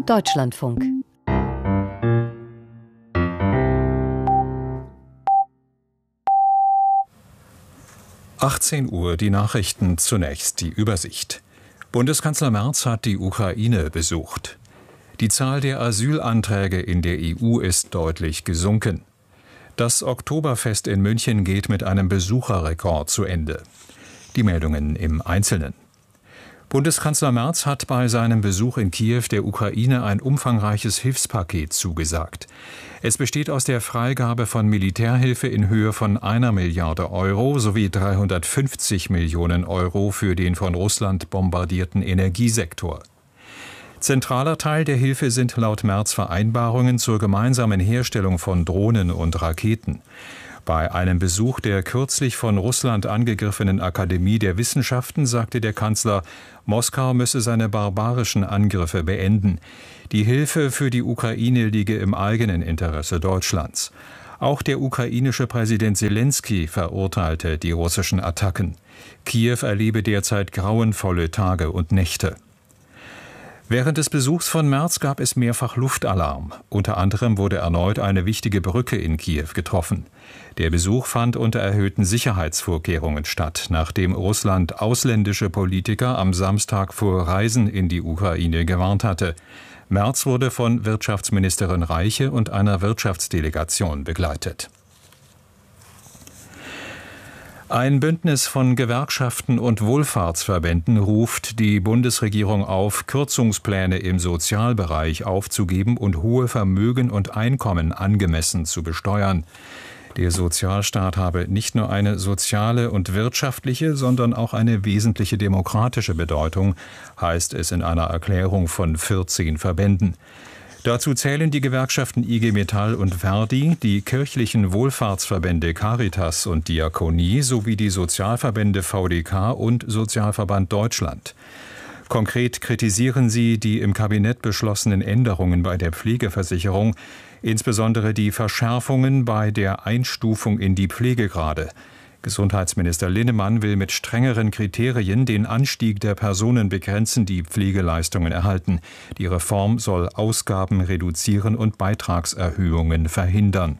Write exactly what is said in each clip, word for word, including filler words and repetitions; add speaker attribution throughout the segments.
Speaker 1: Deutschlandfunk.
Speaker 2: achtzehn Uhr, die Nachrichten, zunächst die Übersicht. Bundeskanzler Merz hat die Ukraine besucht. Die Zahl der Asylanträge in der E U ist deutlich gesunken. Das Oktoberfest in München geht mit einem Besucherrekord zu Ende. Die Meldungen im Einzelnen. Bundeskanzler Merz hat bei seinem Besuch in Kiew der Ukraine ein umfangreiches Hilfspaket zugesagt. Es besteht aus der Freigabe von Militärhilfe in Höhe von einer Milliarde Euro sowie dreihundertfünfzig Millionen Euro für den von Russland bombardierten Energiesektor. Zentraler Teil der Hilfe sind laut Merz Vereinbarungen zur gemeinsamen Herstellung von Drohnen und Raketen. Bei einem Besuch der kürzlich von Russland angegriffenen Akademie der Wissenschaften sagte der Kanzler, Moskau müsse seine barbarischen Angriffe beenden. Die Hilfe für die Ukraine liege im eigenen Interesse Deutschlands. Auch der ukrainische Präsident Selenskyj verurteilte die russischen Attacken. Kiew erlebe derzeit grauenvolle Tage und Nächte. Während des Besuchs von Merz gab es mehrfach Luftalarm. Unter anderem wurde erneut eine wichtige Brücke in Kiew getroffen. Der Besuch fand unter erhöhten Sicherheitsvorkehrungen statt, nachdem Russland ausländische Politiker am Samstag vor Reisen in die Ukraine gewarnt hatte. Merz wurde von Wirtschaftsministerin Reiche und einer Wirtschaftsdelegation begleitet. Ein Bündnis von Gewerkschaften und Wohlfahrtsverbänden ruft die Bundesregierung auf, Kürzungspläne im Sozialbereich aufzugeben und hohe Vermögen und Einkommen angemessen zu besteuern. Der Sozialstaat habe nicht nur eine soziale und wirtschaftliche, sondern auch eine wesentliche demokratische Bedeutung, heißt es in einer Erklärung von vierzehn Verbänden. Dazu zählen die Gewerkschaften I G Metall und Verdi, die kirchlichen Wohlfahrtsverbände Caritas und Diakonie sowie die Sozialverbände V D K und Sozialverband Deutschland. Konkret kritisieren sie die im Kabinett beschlossenen Änderungen bei der Pflegeversicherung, insbesondere die Verschärfungen bei der Einstufung in die Pflegegrade. Gesundheitsminister Linnemann will mit strengeren Kriterien den Anstieg der Personen begrenzen, die Pflegeleistungen erhalten. Die Reform soll Ausgaben reduzieren und Beitragserhöhungen verhindern.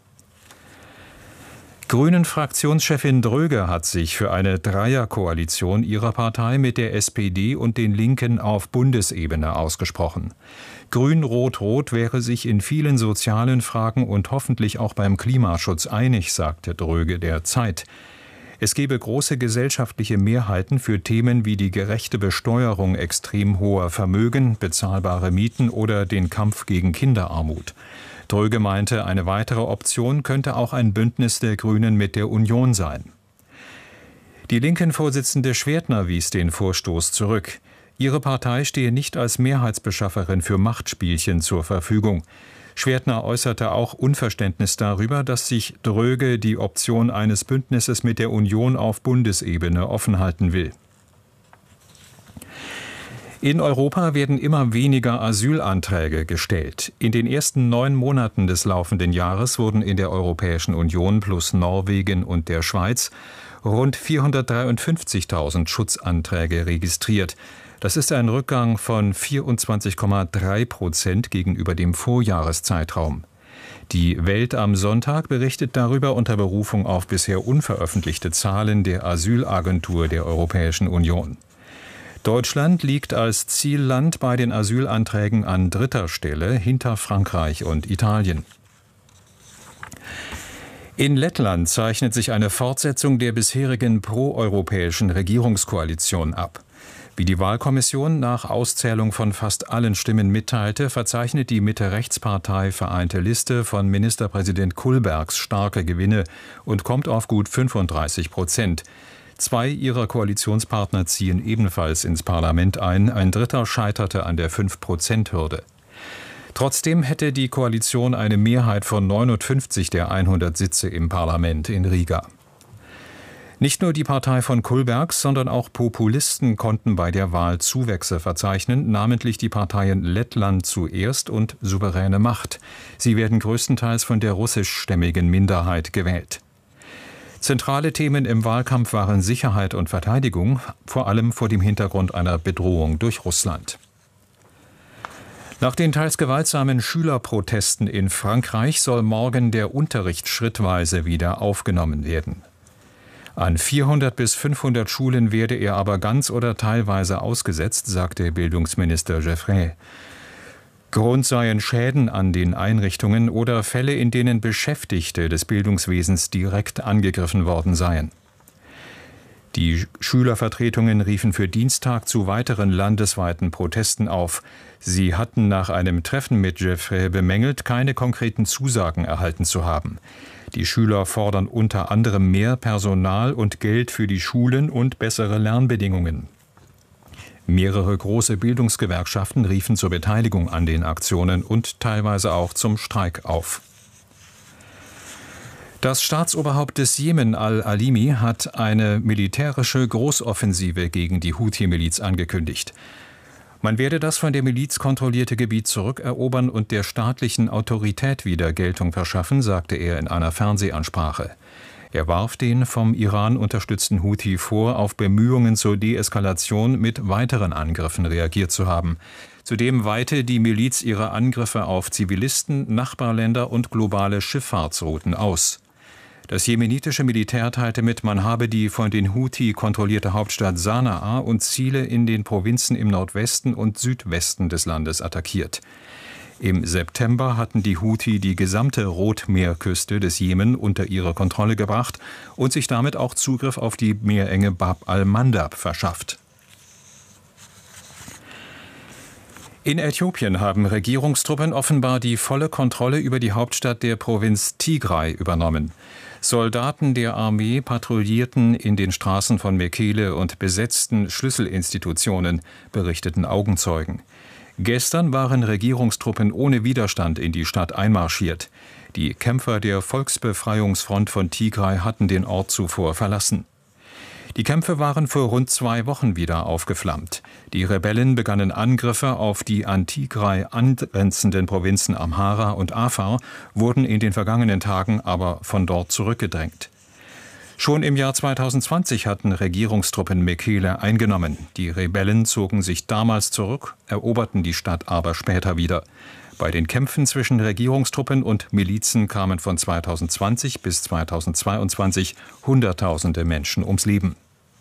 Speaker 2: Grünen-Fraktionschefin Dröge hat sich für eine Dreierkoalition ihrer Partei mit der S P D und den Linken auf Bundesebene ausgesprochen. Grün-Rot-Rot wäre sich in vielen sozialen Fragen und hoffentlich auch beim Klimaschutz einig, sagte Dröge der Zeit. Es gebe große gesellschaftliche Mehrheiten für Themen wie die gerechte Besteuerung extrem hoher Vermögen, bezahlbare Mieten oder den Kampf gegen Kinderarmut. Dröge meinte, eine weitere Option könnte auch ein Bündnis der Grünen mit der Union sein. Die Linken-Vorsitzende Schwertner wies den Vorstoß zurück. Ihre Partei stehe nicht als Mehrheitsbeschafferin für Machtspielchen zur Verfügung. Schwertner äußerte auch Unverständnis darüber, dass sich Dröge die Option eines Bündnisses mit der Union auf Bundesebene offen halten will. In Europa werden immer weniger Asylanträge gestellt. In den ersten neun Monaten des laufenden Jahres wurden in der Europäischen Union plus Norwegen und der Schweiz rund vierhundertdreiundfünfzigtausend Schutzanträge registriert. Das ist ein Rückgang von vierundzwanzig Komma drei Prozent gegenüber dem Vorjahreszeitraum. Die Welt am Sonntag berichtet darüber unter Berufung auf bisher unveröffentlichte Zahlen der Asylagentur der Europäischen Union. Deutschland liegt als Zielland bei den Asylanträgen an dritter Stelle hinter Frankreich und Italien. In Lettland zeichnet sich eine Fortsetzung der bisherigen proeuropäischen Regierungskoalition ab. Wie die Wahlkommission nach Auszählung von fast allen Stimmen mitteilte, verzeichnet die Mitte-Rechts-Partei Vereinte Liste von Ministerpräsident Kullbergs starke Gewinne und kommt auf gut fünfunddreißig Prozent. Zwei ihrer Koalitionspartner ziehen ebenfalls ins Parlament ein, ein dritter scheiterte an der fünf Prozent Hürde. Trotzdem hätte die Koalition eine Mehrheit von neunundfünfzig der hundert Sitze im Parlament in Riga. Nicht nur die Partei von Kullbergs, sondern auch Populisten konnten bei der Wahl Zuwächse verzeichnen, namentlich die Parteien Lettland zuerst und Souveräne Macht. Sie werden größtenteils von der russischstämmigen Minderheit gewählt. Zentrale Themen im Wahlkampf waren Sicherheit und Verteidigung, vor allem vor dem Hintergrund einer Bedrohung durch Russland. Nach den teils gewaltsamen Schülerprotesten in Frankreich soll morgen der Unterricht schrittweise wieder aufgenommen werden. An vierhundert bis fünfhundert Schulen werde er aber ganz oder teilweise ausgesetzt, sagte Bildungsminister Geoffrin. Grund seien Schäden an den Einrichtungen oder Fälle, in denen Beschäftigte des Bildungswesens direkt angegriffen worden seien. Die Schülervertretungen riefen für Dienstag zu weiteren landesweiten Protesten auf. Sie hatten nach einem Treffen mit Geoffrin bemängelt, keine konkreten Zusagen erhalten zu haben. Die Schüler fordern unter anderem mehr Personal und Geld für die Schulen und bessere Lernbedingungen. Mehrere große Bildungsgewerkschaften riefen zur Beteiligung an den Aktionen und teilweise auch zum Streik auf. Das Staatsoberhaupt des Jemen, al-Alimi, hat eine militärische Großoffensive gegen die Houthi-Miliz angekündigt. Man werde das von der Miliz kontrollierte Gebiet zurückerobern und der staatlichen Autorität wieder Geltung verschaffen, sagte er in einer Fernsehansprache. Er warf den vom Iran unterstützten Houthi vor, auf Bemühungen zur Deeskalation mit weiteren Angriffen reagiert zu haben. Zudem weite die Miliz ihre Angriffe auf Zivilisten, Nachbarländer und globale Schifffahrtsrouten aus. Das jemenitische Militär teilte mit, man habe die von den Houthi kontrollierte Hauptstadt Sanaa und Ziele in den Provinzen im Nordwesten und Südwesten des Landes attackiert. Im September hatten die Houthi die gesamte Rotmeerküste des Jemen unter ihre Kontrolle gebracht und sich damit auch Zugriff auf die Meerenge Bab al-Mandab verschafft. In Äthiopien haben Regierungstruppen offenbar die volle Kontrolle über die Hauptstadt der Provinz Tigray übernommen. Soldaten der Armee patrouillierten in den Straßen von Mekele und besetzten Schlüsselinstitutionen, berichteten Augenzeugen. Gestern waren Regierungstruppen ohne Widerstand in die Stadt einmarschiert. Die Kämpfer der Volksbefreiungsfront von Tigray hatten den Ort zuvor verlassen. Die Kämpfe waren vor rund zwei Wochen wieder aufgeflammt. Die Rebellen begannen Angriffe auf die an Tigray angrenzenden Provinzen Amhara und Afar, wurden in den vergangenen Tagen aber von dort zurückgedrängt. Schon im Jahr zweitausendzwanzig hatten Regierungstruppen Mekele eingenommen. Die Rebellen zogen sich damals zurück, eroberten die Stadt aber später wieder. Bei den Kämpfen zwischen Regierungstruppen und Milizen kamen von zweitausendzwanzig bis zweitausendzweiundzwanzig Hunderttausende Menschen ums Leben.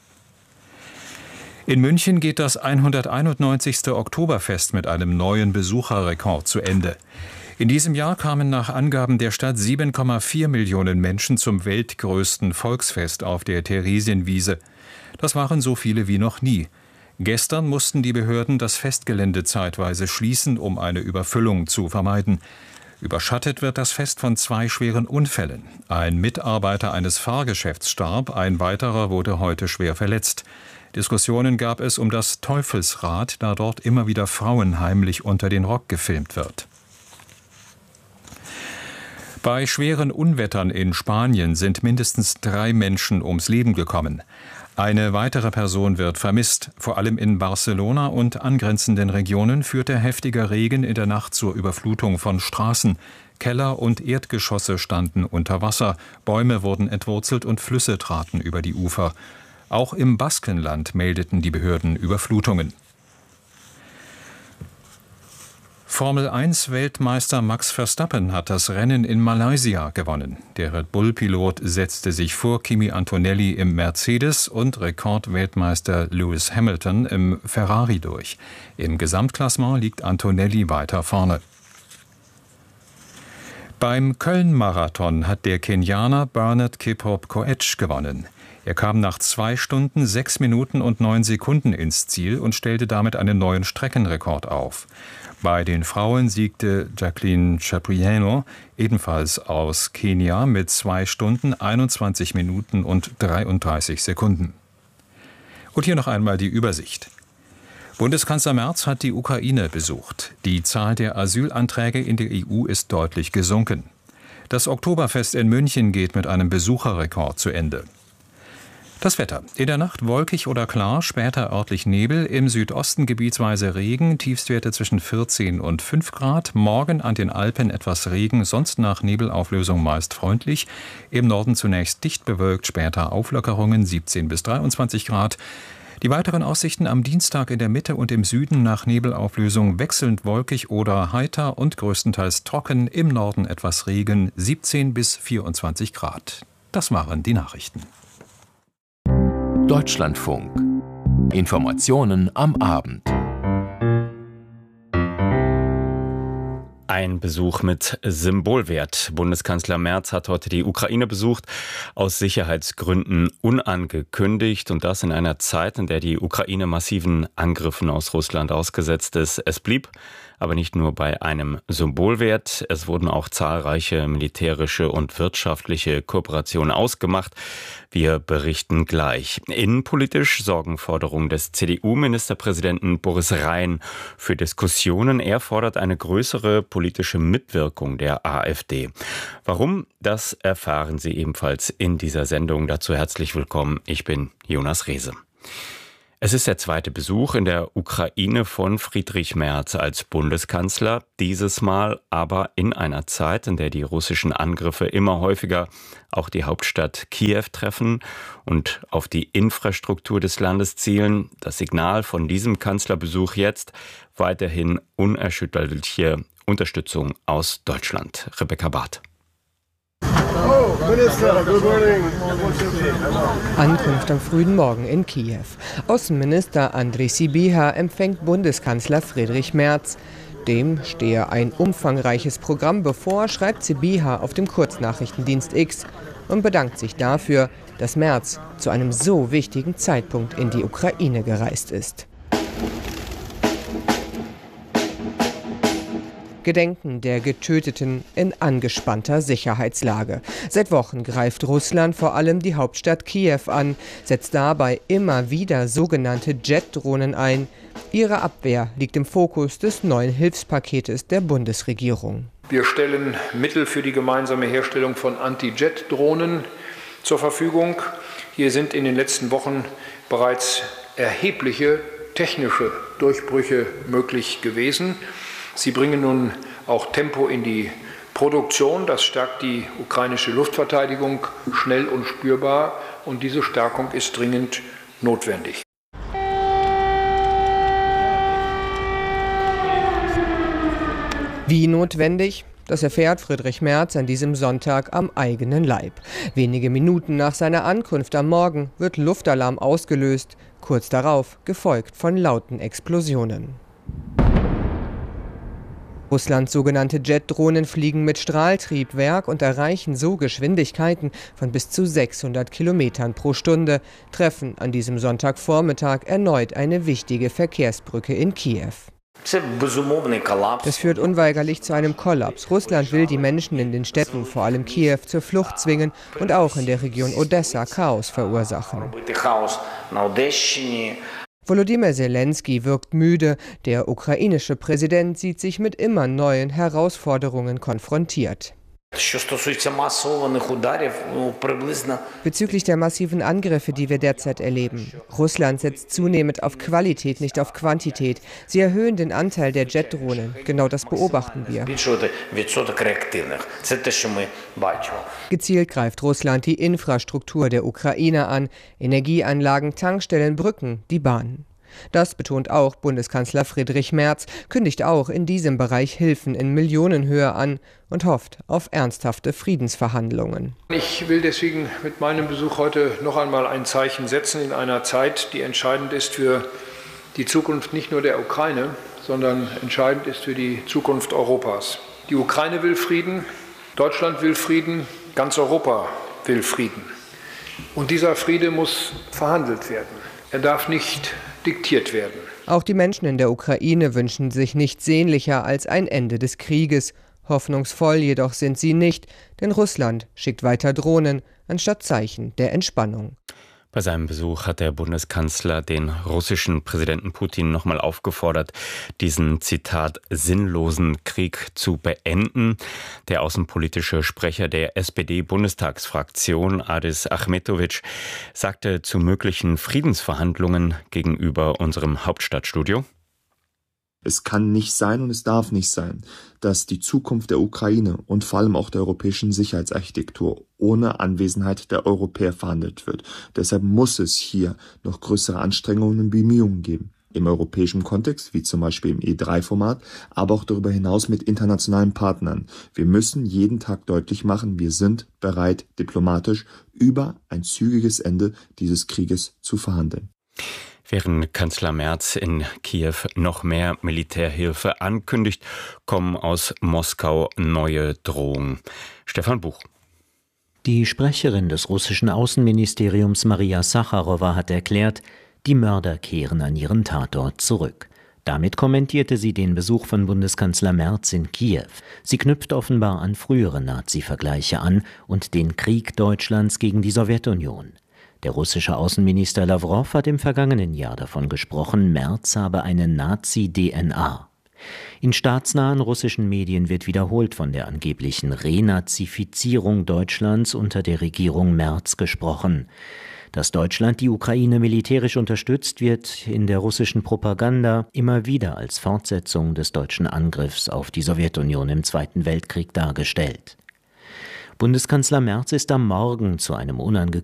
Speaker 2: In München geht das hunderteinundneunzigste Oktoberfest mit einem neuen Besucherrekord zu Ende. In diesem Jahr kamen nach Angaben der Stadt sieben Komma vier Millionen Menschen zum weltgrößten Volksfest auf der Theresienwiese. Das waren so viele wie noch nie. Gestern mussten die Behörden das Festgelände zeitweise schließen, um eine Überfüllung zu vermeiden. Überschattet wird das Fest von zwei schweren Unfällen. Ein Mitarbeiter eines Fahrgeschäfts starb, ein weiterer wurde heute schwer verletzt. Diskussionen gab es um das Teufelsrad, da dort immer wieder Frauen heimlich unter den Rock gefilmt wird. Bei schweren Unwettern in Spanien sind mindestens drei Menschen ums Leben gekommen. Eine weitere Person wird vermisst. Vor allem in Barcelona und angrenzenden Regionen führte heftiger Regen in der Nacht zur Überflutung von Straßen. Keller und Erdgeschosse standen unter Wasser, Bäume wurden entwurzelt und Flüsse traten über die Ufer. Auch im Baskenland meldeten die Behörden Überflutungen. Formel eins Weltmeister Max Verstappen hat das Rennen in Malaysia gewonnen. Der Red Bull-Pilot setzte sich vor Kimi Antonelli im Mercedes und Rekordweltmeister Lewis Hamilton im Ferrari durch. Im Gesamtklassement liegt Antonelli weiter vorne. Beim Köln-Marathon hat der Kenianer Bernard Kiprop Koech gewonnen. Er kam nach zwei Stunden, sechs Minuten und neun Sekunden ins Ziel und stellte damit einen neuen Streckenrekord auf. Bei den Frauen siegte Jacqueline Cipriano, ebenfalls aus Kenia, mit zwei Stunden, einundzwanzig Minuten und dreiunddreißig Sekunden. Und hier noch einmal die Übersicht. Bundeskanzler Merz hat die Ukraine besucht. Die Zahl der Asylanträge in der E U ist deutlich gesunken. Das Oktoberfest in München geht mit einem Besucherrekord zu Ende. Das Wetter. In der Nacht wolkig oder klar, später örtlich Nebel, im Südosten gebietsweise Regen, Tiefstwerte zwischen vierzehn und fünf Grad. Morgen an den Alpen etwas Regen, sonst nach Nebelauflösung meist freundlich. Im Norden zunächst dicht bewölkt, später Auflockerungen, siebzehn bis dreiundzwanzig Grad. Die weiteren Aussichten am Dienstag in der Mitte und im Süden nach Nebelauflösung wechselnd wolkig oder heiter und größtenteils trocken, im Norden etwas Regen, siebzehn bis vierundzwanzig Grad. Das waren die Nachrichten.
Speaker 1: Deutschlandfunk. Informationen am Abend.
Speaker 3: Ein Besuch mit Symbolwert. Bundeskanzler Merz hat heute die Ukraine besucht, aus Sicherheitsgründen unangekündigt. Und das in einer Zeit, in der die Ukraine massiven Angriffen aus Russland ausgesetzt ist. Es blieb aber nicht nur bei einem Symbolwert. Es wurden auch zahlreiche militärische und wirtschaftliche Kooperationen ausgemacht. Wir berichten gleich. Innenpolitisch sorgen Forderungen des C D U-Ministerpräsidenten Boris Rhein für Diskussionen. Er fordert eine größere politische Mitwirkung der AfD. Warum? Das erfahren Sie ebenfalls in dieser Sendung. Dazu herzlich willkommen. Ich bin Jonas Rehse. Es ist der zweite Besuch in der Ukraine von Friedrich Merz als Bundeskanzler, dieses Mal aber in einer Zeit, in der die russischen Angriffe immer häufiger auch die Hauptstadt Kiew treffen und auf die Infrastruktur des Landes zielen. Das Signal von diesem Kanzlerbesuch jetzt: weiterhin unerschütterliche Unterstützung aus Deutschland. Rebecca Barth.
Speaker 4: Oh, Minister, good morning.
Speaker 5: Ankunft am frühen Morgen in Kiew. Außenminister Andrej Sybiha empfängt Bundeskanzler Friedrich Merz. Dem stehe ein umfangreiches Programm bevor, schreibt Sybiha auf dem Kurznachrichtendienst X und bedankt sich dafür, dass Merz zu einem so wichtigen Zeitpunkt in die Ukraine gereist ist. Gedenken der Getöteten in angespannter Sicherheitslage. Seit Wochen greift Russland vor allem die Hauptstadt Kiew an, setzt dabei immer wieder sogenannte Jet-Drohnen ein. Ihre Abwehr liegt im Fokus des neuen Hilfspaketes der Bundesregierung.
Speaker 6: Wir stellen Mittel für die gemeinsame Herstellung von Anti-Jet-Drohnen zur Verfügung. Hier sind in den letzten Wochen bereits erhebliche technische Durchbrüche möglich gewesen. Sie bringen nun auch Tempo in die Produktion. Das stärkt die ukrainische Luftverteidigung schnell und spürbar. Und diese Stärkung ist dringend notwendig.
Speaker 5: Wie notwendig? Das erfährt Friedrich Merz an diesem Sonntag am eigenen Leib. Wenige Minuten nach seiner Ankunft am Morgen wird Luftalarm ausgelöst. Kurz darauf gefolgt von lauten Explosionen. Russlands sogenannte Jet-Drohnen fliegen mit Strahltriebwerk und erreichen so Geschwindigkeiten von bis zu sechshundert Kilometern pro Stunde, treffen an diesem Sonntagvormittag erneut eine wichtige Verkehrsbrücke in Kiew. Das führt unweigerlich zu einem Kollaps. Russland will die Menschen in den Städten, vor allem Kiew, zur Flucht zwingen und auch in der Region Odessa Chaos verursachen. Volodymyr Zelensky wirkt müde. Der ukrainische Präsident sieht sich mit immer neuen Herausforderungen konfrontiert. Bezüglich der massiven Angriffe, die wir derzeit erleben. Russland setzt zunehmend auf Qualität, nicht auf Quantität. Sie erhöhen den Anteil der Jet-Drohnen. Genau das beobachten wir. Gezielt greift Russland die Infrastruktur der Ukraine an. Energieanlagen, Tankstellen, Brücken, die Bahn. Das betont auch Bundeskanzler Friedrich Merz, kündigt auch in diesem Bereich Hilfen in Millionenhöhe an und hofft auf ernsthafte Friedensverhandlungen.
Speaker 6: Ich will deswegen mit meinem Besuch heute noch einmal ein Zeichen setzen in einer Zeit, die entscheidend ist für die Zukunft nicht nur der Ukraine, sondern entscheidend ist für die Zukunft Europas. Die Ukraine will Frieden, Deutschland will Frieden, ganz Europa will Frieden. Und dieser Friede muss verhandelt werden. Er darf nicht diktiert werden.
Speaker 5: Auch die Menschen in der Ukraine wünschen sich nichts sehnlicher als ein Ende des Krieges. Hoffnungsvoll jedoch sind sie nicht, denn Russland schickt weiter Drohnen anstatt Zeichen der Entspannung.
Speaker 3: Bei seinem Besuch hat der Bundeskanzler den russischen Präsidenten Putin nochmal aufgefordert, diesen, Zitat, sinnlosen Krieg zu beenden. Der außenpolitische Sprecher der S P D-Bundestagsfraktion, Adis Achmetovic, sagte zu möglichen Friedensverhandlungen gegenüber unserem Hauptstadtstudio:
Speaker 7: Es kann nicht sein und es darf nicht sein, dass die Zukunft der Ukraine und vor allem auch der europäischen Sicherheitsarchitektur ohne Anwesenheit der Europäer verhandelt wird. Deshalb muss es hier noch größere Anstrengungen und Bemühungen geben. Im europäischen Kontext, wie zum Beispiel im E drei Format, aber auch darüber hinaus mit internationalen Partnern. Wir müssen jeden Tag deutlich machen, wir sind bereit, diplomatisch über ein zügiges Ende dieses Krieges zu verhandeln.
Speaker 3: Während Kanzler Merz in Kiew noch mehr Militärhilfe ankündigt, kommen aus Moskau neue Drohungen. Stefan Buch.
Speaker 8: Die Sprecherin des russischen Außenministeriums Maria Sacharowa hat erklärt, die Mörder kehren an ihren Tatort zurück. Damit kommentierte sie den Besuch von Bundeskanzler Merz in Kiew. Sie knüpft offenbar an frühere Nazi-Vergleiche an und den Krieg Deutschlands gegen die Sowjetunion. Der russische Außenminister Lawrow hat im vergangenen Jahr davon gesprochen, Merz habe eine Nazi-D N A. In staatsnahen russischen Medien wird wiederholt von der angeblichen Renazifizierung Deutschlands unter der Regierung Merz gesprochen. Dass Deutschland die Ukraine militärisch unterstützt, wird in der russischen Propaganda immer wieder als Fortsetzung des deutschen Angriffs auf die Sowjetunion im Zweiten Weltkrieg dargestellt. Bundeskanzler Merz ist am Morgen zu einem unangekündigten